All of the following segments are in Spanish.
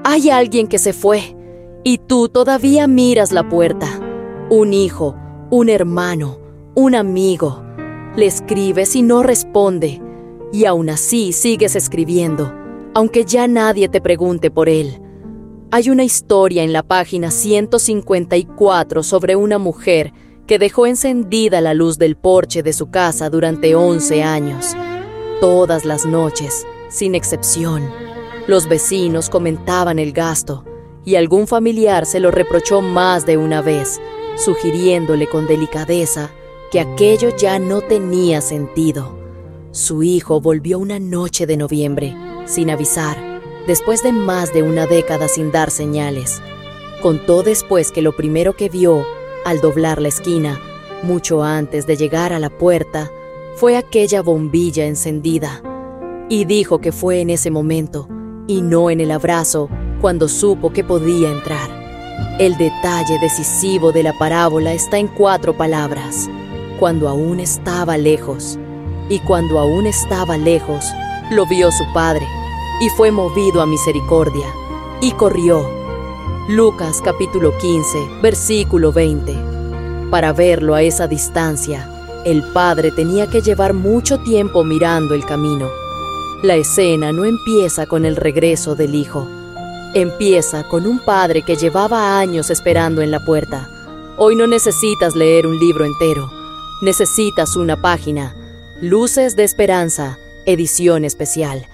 Hay alguien que se fue y tú todavía miras la puerta. Un hijo, un hermano, un amigo. Le escribes y no responde. Y aún así sigues escribiendo, aunque ya nadie te pregunte por él. Hay una historia en la página 154 sobre una mujer que dejó encendida la luz del porche de su casa durante 11 años. Todas las noches, sin excepción, los vecinos comentaban el gasto y algún familiar se lo reprochó más de una vez, sugiriéndole con delicadeza que aquello ya no tenía sentido. Su hijo volvió una noche de noviembre, sin avisar, después de más de una década sin dar señales. Contó después que lo primero que vio, al doblar la esquina, mucho antes de llegar a la puerta, fue aquella bombilla encendida. Y dijo que fue en ese momento, y no en el abrazo, cuando supo que podía entrar. El detalle decisivo de la parábola está en 4 palabras: cuando aún estaba lejos. Y cuando aún estaba lejos, lo vio su padre, y fue movido a misericordia, y corrió. Lucas capítulo 15, versículo 20. Para verlo a esa distancia, el padre tenía que llevar mucho tiempo mirando el camino. La escena no empieza con el regreso del hijo. Empieza con un padre que llevaba años esperando en la puerta. Hoy no necesitas leer un libro entero. Necesitas una página. Luces de Esperanza, edición especial.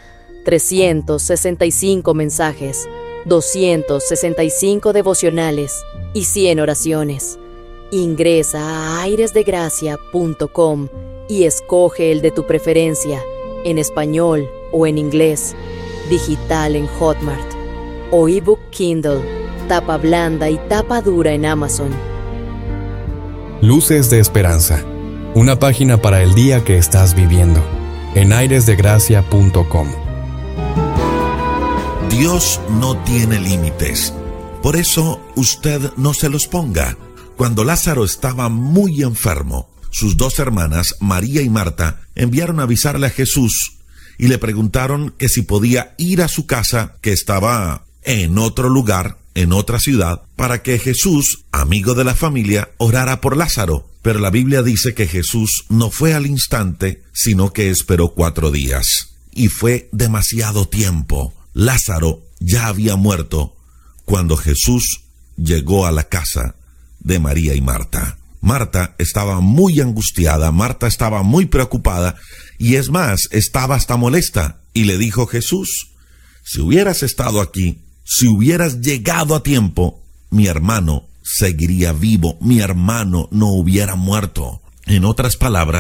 365 mensajes, 265 devocionales y 100 oraciones. Ingresa a airesdegracia.com y escoge el de tu preferencia, en español o en inglés, digital en Hotmart o ebook Kindle, tapa blanda y tapa dura en Amazon. Luces de Esperanza, una página para el día que estás viviendo, en airesdegracia.com. Dios no tiene límites. Por eso usted no se los ponga. Cuando Lázaro estaba muy enfermo, sus 2 hermanas, María y Marta, enviaron a avisarle a Jesús y le preguntaron que si podía ir a su casa, que estaba en otro lugar, en otra ciudad, para que Jesús, amigo de la familia, orara por Lázaro. Pero la Biblia dice que Jesús no fue al instante, sino que esperó 4 días. Y fue demasiado tiempo. Lázaro ya había muerto cuando Jesús llegó a la casa de María y Marta. Marta estaba muy angustiada, Marta estaba muy preocupada, y es más, estaba hasta molesta. Y le dijo Jesús: si hubieras estado aquí, si hubieras llegado a tiempo, mi hermano seguiría vivo, mi hermano no hubiera muerto. En otras palabras,